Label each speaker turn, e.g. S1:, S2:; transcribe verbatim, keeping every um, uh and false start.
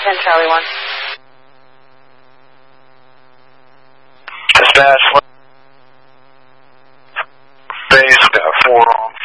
S1: ten Charlie one.
S2: Dispatch. Base, got four on.